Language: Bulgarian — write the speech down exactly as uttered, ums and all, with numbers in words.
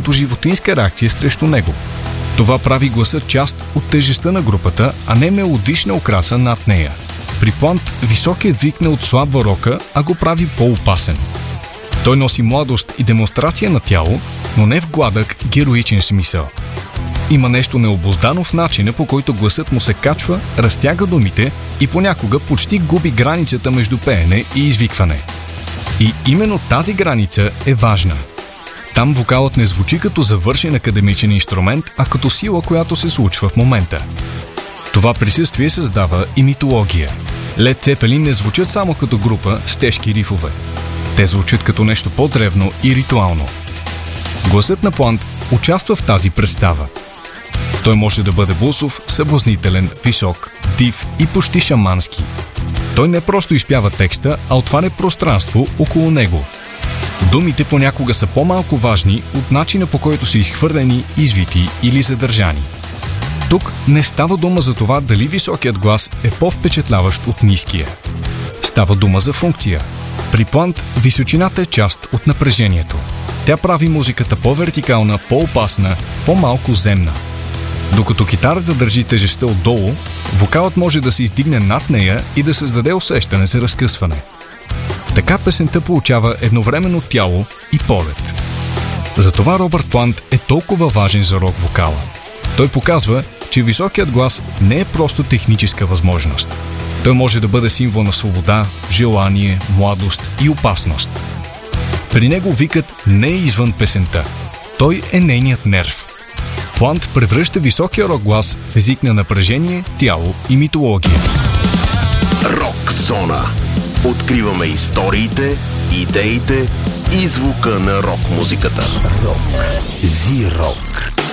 като животинска реакция срещу него. Това прави гласа част от тежестта на групата, а не мелодична окраса над нея. При Плант високият вик не отслабва рока, а го прави по-опасен. Той носи младост и демонстрация на тяло, но не в гладък, героичен смисъл. Има нещо необуздано в начина, по който гласът му се качва, разтяга думите и понякога почти губи границата между пеене и извикване. И именно тази граница е важна. Там вокалът не звучи като завършен академичен инструмент, а като сила, която се случва в момента. Това присъствие създава и митология. Лед Цепелин не звучат само като група с тежки рифове. Те звучат като нещо по-древно и ритуално. Гласът на Плант участва в тази представа. Той може да бъде блусов, съблазнителен, висок, див и почти шамански. Той не просто изпява текста, а отваря пространство около него. Думите понякога са по-малко важни от начина, по който са изхвърлени, извити или задържани. Тук не става дума за това дали високият глас е по-впечатляващ от ниския. Става дума за функция. При Плант височината е част от напрежението. Тя прави музиката по-вертикална, по-опасна, по-малко земна. Докато китарата държи тежестта отдолу, вокалът може да се издигне над нея и да създаде усещане за разкъсване. Така песента получава едновременно тяло и полет. Затова Робърт Плант е толкова важен за рок-вокала. Той показва, че високият глас не е просто техническа възможност. Той може да бъде символ на свобода, желание, младост и опасност. При него викът не е извън песента. Той е нейният нерв. Плант превръща високия рок глас в език на напрежение, тяло и митология. Рок зона. Откриваме историите, идеите и звука на рок музиката. Рок. Зи-рок.